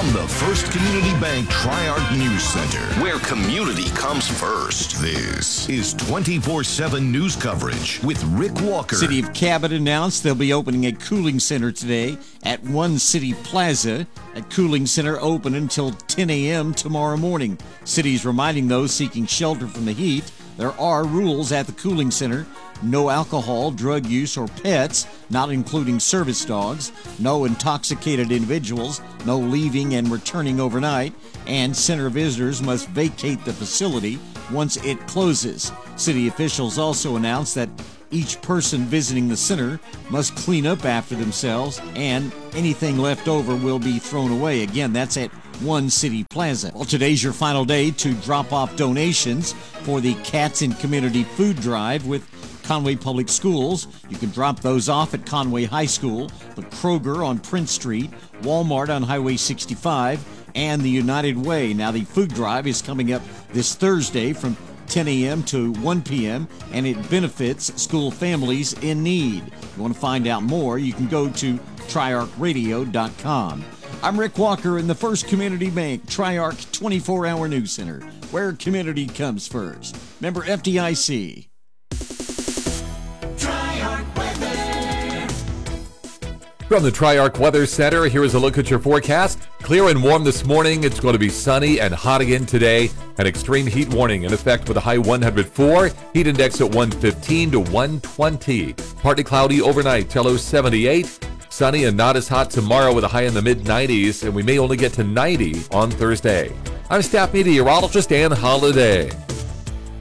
From the First Community Bank Tri-Arc News Center, where community comes first. This is 24/7 news coverage with Rick Walker. City of Cabot announced they'll be opening a cooling center today at One City Plaza. That cooling center open until 10 a.m. tomorrow morning. City's reminding those seeking shelter from the heat there are rules at the cooling center. No alcohol, drug use, or pets, not including service dogs. No intoxicated individuals. No leaving and returning overnight. And center visitors must vacate the facility once it closes. City officials also announced that each person visiting the center must clean up after themselves, and anything left over will be thrown away. Again, that's at One City Plaza. Well, today's your final day to drop off donations for the Cats in Community Food Drive with Conway Public Schools. You can drop those off at Conway High School, the Kroger on Prince Street, Walmart on Highway 65, and the United Way. Now, the food drive is coming up this Thursday from 10 a.m. to 1 p.m., and it benefits school families in need. If you want to find out more, you can go to triarchradio.com. I'm Rick Walker in the First Community Bank Tri-Arc 24-hour News Center, where community comes first. Member FDIC. From the Tri-Arc Weather Center, here is a look at your forecast. Clear and warm this morning. It's going to be sunny and hot again today. An extreme heat warning in effect with a high 104. Heat index at 115 to 120. Partly cloudy overnight till low 78. Sunny and not as hot tomorrow with a high in the mid-90s. And we may only get to 90 on Thursday. I'm staff meteorologist Ann Holliday.